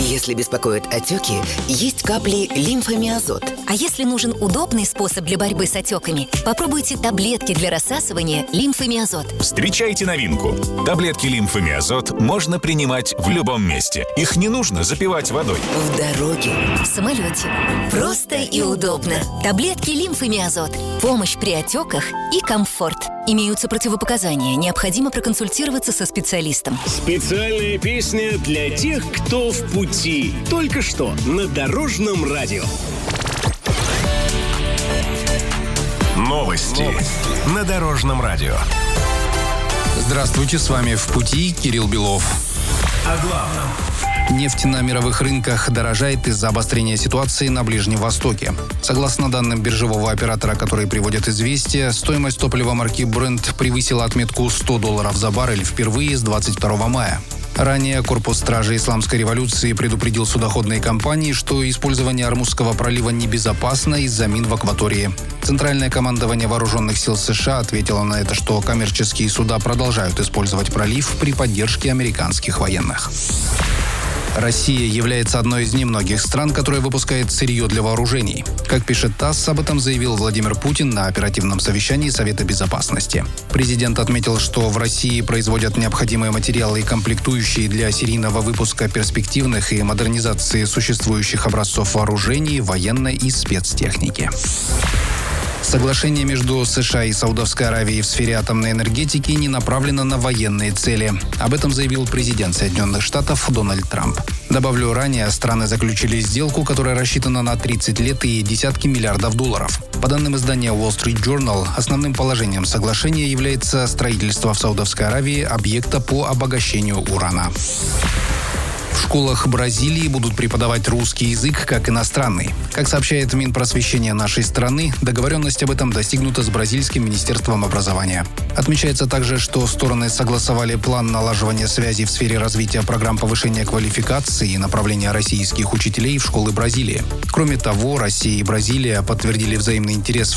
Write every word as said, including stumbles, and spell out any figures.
Если беспокоят отеки, есть капли лимфомиазот. А если нужен удобный способ для борьбы с отеками, попробуйте таблетки для рассасывания лимфомиазот. Встречайте новинку. Таблетки лимфомиазот можно принимать в любом месте. Их не нужно запивать водой. В дороге. В самолете. Просто и удобно. Таблетки лимфомиазот. Помощь при отеках и комфорт. Имеются противопоказания. Необходимо проконсультироваться со специалистом. Специальная песня для тех, кто в пути. Только что на Дорожном радио. Новости, Новости на Дорожном радио. Здравствуйте, с вами «В пути» Кирилл Белов. О главном. Нефть на мировых рынках дорожает из-за обострения ситуации на Ближнем Востоке. Согласно данным биржевого оператора, который приводит «Известия», стоимость топлива марки Brent превысила отметку сто долларов за баррель впервые с двадцать второго мая. Ранее Корпус стражи Исламской революции предупредил судоходные компании, что использование Ормузского пролива небезопасно из-за мин в акватории. Центральное командование вооруженных сил США ответило на это, что коммерческие суда продолжают использовать пролив при поддержке американских военных. Россия является одной из немногих стран, которая выпускает сырье для вооружений. Как пишет ТАСС, об этом заявил Владимир Путин на оперативном совещании Совета Безопасности. Президент отметил, что в России производят необходимые материалы и комплектующие для серийного выпуска перспективных и модернизации существующих образцов вооружений, военной и спецтехники. Соглашение между США и Саудовской Аравией в сфере атомной энергетики не направлено на военные цели. Об этом заявил президент Соединенных Штатов Дональд Трамп. Добавлю, ранее страны заключили сделку, которая рассчитана на тридцать лет и десятки миллиардов долларов. По данным издания Wall Street Journal, основным положением соглашения является строительство в Саудовской Аравии объекта по обогащению урана. В школах Бразилии будут преподавать русский язык как иностранный. Как сообщает Минпросвещение нашей страны, договоренность об этом достигнута с бразильским министерством образования. Отмечается также, что стороны согласовали план налаживания связей в сфере развития программ повышения квалификации и направления российских учителей в школы Бразилии. Кроме того, Россия и Бразилия подтвердили взаимный интерес в